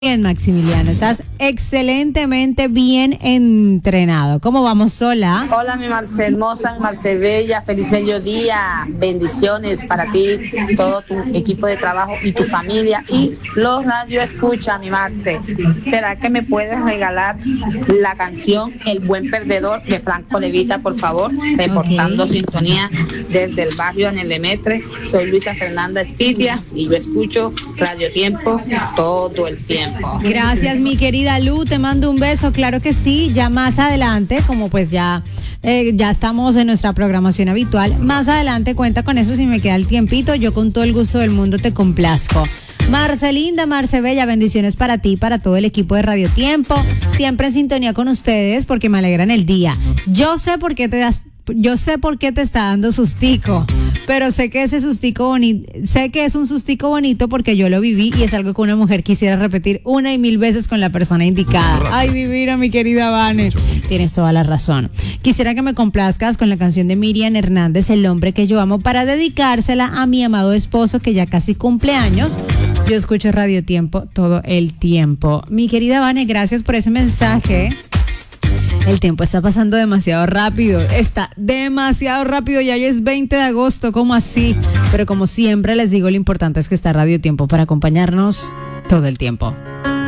Bien, Maximiliano, estás excelentemente bien entrenado. ¿Cómo vamos, Sola? Hola, mi Marce hermosa, mi Marce bella, feliz mediodía, bendiciones para ti, todo tu equipo de trabajo y tu familia y los radio escucha, mi Marce. ¿Será que me puedes regalar la canción El Buen Perdedor de Franco De Vita, por favor? Reportando sintonía desde el barrio en el Lemetre. Soy Luisa Fernanda Espitia y yo escucho Radio Tiempo todo el tiempo. Gracias, mi querida Lu, te mando un beso, claro que sí, ya más adelante, como pues ya estamos en nuestra programación habitual, más adelante cuenta con eso si me queda el tiempito, yo con todo el gusto del mundo te complazco. Marcelinda, Marce Bella, bendiciones para ti y para todo el equipo de Radio Tiempo, siempre en sintonía con ustedes porque me alegran el día. Yo sé por qué te está dando sustico, pero sé que ese sustico bonito, sé que es un sustico bonito porque yo lo viví y es algo que una mujer quisiera repetir una y mil veces con la persona indicada. Ay, divina, mi querida Vane, tienes toda la razón. Quisiera que me complazcas con la canción de Miriam Hernández, El hombre que yo amo, para dedicársela a mi amado esposo que ya casi cumple años. Yo escucho Radio Tiempo todo el tiempo. Mi querida Vane, gracias por ese mensaje. El tiempo está pasando demasiado rápido, ya hoy es 20 de agosto, ¿cómo así? Pero como siempre les digo, lo importante es que está Radio Tiempo para acompañarnos todo el tiempo.